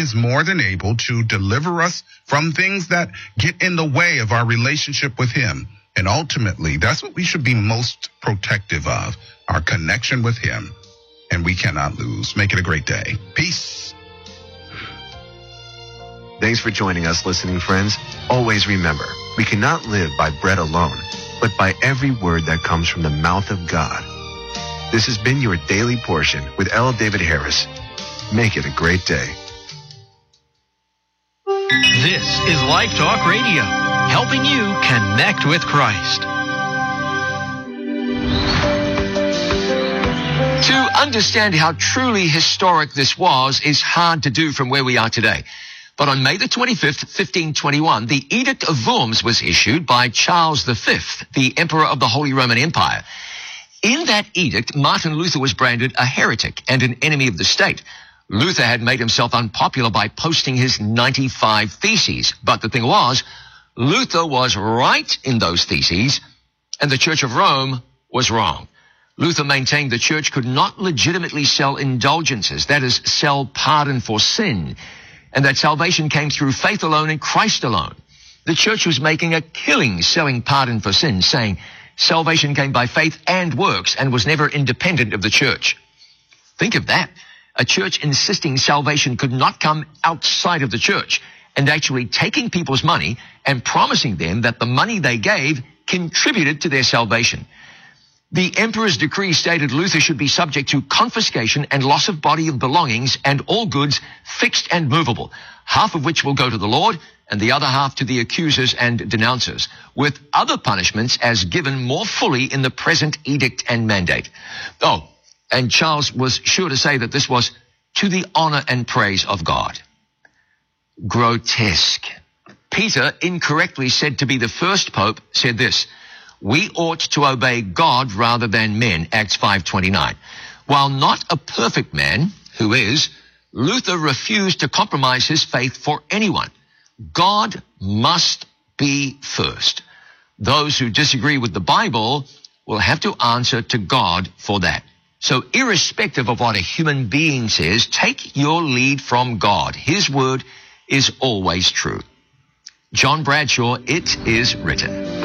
is more than able to deliver us from things that get in the way of our relationship with him. And ultimately, that's what we should be most protective of, our connection with him. And we cannot lose. Make it a great day. Peace. Thanks for joining us, listening friends. Always remember, we cannot live by bread alone, but by every word that comes from the mouth of God. This has been your Daily Portion with L. David Harris. Make it a great day. This is Life Talk Radio, helping you connect with Christ. To understand how truly historic this was is hard to do from where we are today. But on May the 25th, 1521, the Edict of Worms was issued by Charles V, the Emperor of the Holy Roman Empire. In that edict, Martin Luther was branded a heretic and an enemy of the state. Luther had made himself unpopular by posting his 95 theses. But the thing was, Luther was right in those theses, and the Church of Rome was wrong. Luther maintained the church could not legitimately sell indulgences, that is, sell pardon for sin, and that salvation came through faith alone and Christ alone. The church was making a killing selling pardon for sin, saying salvation came by faith and works and was never independent of the church. Think of that. A church insisting salvation could not come outside of the church, and actually taking people's money and promising them that the money they gave contributed to their salvation. The emperor's decree stated Luther should be subject to confiscation and loss of body belongings and all goods fixed and movable, half of which will go to the Lord and the other half to the accusers and denouncers, with other punishments as given more fully in the present edict and mandate. Oh, and Charles was sure to say that this was to the honor and praise of God. Grotesque. Peter, incorrectly said to be the first pope, said this: "We ought to obey God rather than men," Acts 5:29. While not a perfect man, who is, Luther refused to compromise his faith for anyone. God must be first. Those who disagree with the Bible will have to answer to God for that. So irrespective of what a human being says, take your lead from God. His word is always true. John Bradshaw, It Is Written.